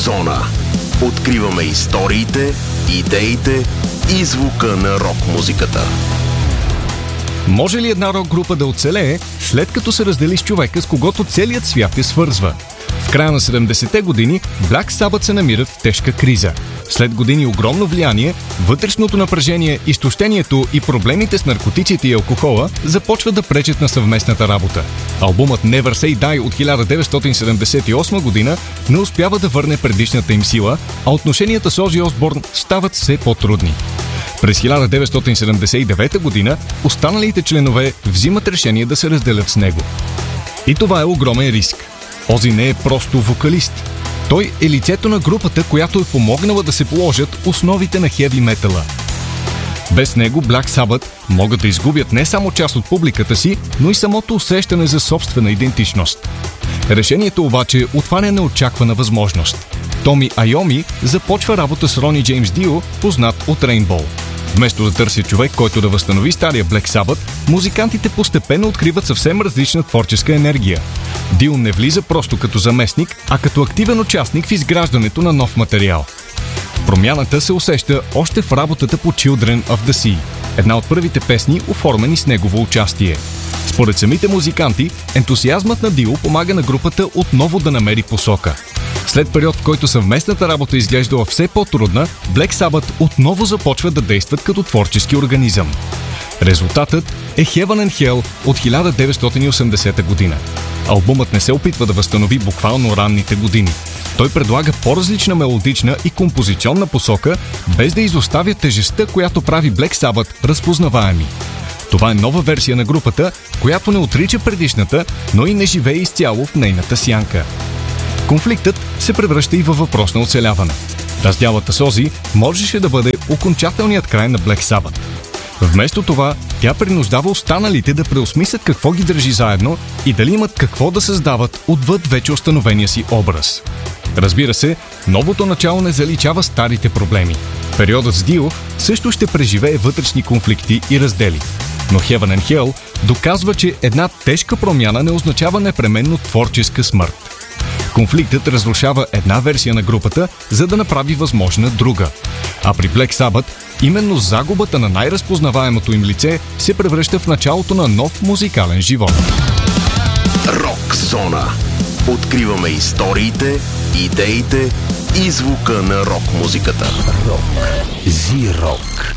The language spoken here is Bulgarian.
Зона. Откриваме историите, идеите и звука на рок-музиката. Може ли една рок-група да оцелее, след като се раздели с човека, с когото целият свят я свързва? В края на 70-те години Black Sabbath се намират в тежка криза. След години огромно влияние, вътрешното напрежение, изтощението и проблемите с наркотиците и алкохола започват да пречат на съвместната работа. Албумът Never Say Die от 1978 година не успява да върне предишната им сила, а отношенията с Ози Осборн стават все по-трудни. През 1979 година останалите членове взимат решение да се разделят с него. И това е огромен риск. Ози не е просто вокалист. Той е лицето на групата, която е помогнала да се положат основите на хеви метала. Без него Black Sabbath могат да изгубят не само част от публиката си, но и самото усещане за собствена идентичност. Решението обаче отваря неочаквана възможност. Томи Айоми започва работа с Рони Джеймс Дио, познат от Rainbow. Вместо да търсят човек, който да възстанови стария Black Sabbath, музикантите постепенно откриват съвсем различна творческа енергия. Дио не влиза просто като заместник, а като активен участник в изграждането на нов материал. Промяната се усеща още в работата по Children of the Sea, една от първите песни, оформени с негово участие. Според самите музиканти, ентусиазмът на Дио помага на групата отново да намери посока. След период, в който съвместната работа изглеждала все по-трудна, Black Sabbath отново започват да действат като творчески организъм. Резултатът е Heaven and Hell от 1980 година. Албумът не се опитва да възстанови буквално ранните години. Той предлага по-различна мелодична и композиционна посока, без да изоставя тежестта, която прави Black Sabbath разпознаваеми. Това е нова версия на групата, която не отрича предишната, но и не живее изцяло в нейната сянка. Конфликтът се превръща и във въпрос на оцеляване. Раздялата с Ози можеше да бъде окончателният край на Black Sabbath. Вместо това, тя принуждава останалите да преосмислят какво ги държи заедно и дали имат какво да създават отвъд вече установения си образ. Разбира се, новото начало не заличава старите проблеми. Периодът с Дио също ще преживее вътрешни конфликти и раздели. Но Heaven and Hell доказва, че една тежка промяна не означава непременно творческа смърт. Конфликтът разрушава една версия на групата, за да направи възможна друга. А при Black Sabbath, именно загубата на най-разпознаваемото им лице се превръща в началото на нов музикален живот. Рок Зона. Откриваме историите, идеите и звука на рок-музиката. Рок. Зи-рок.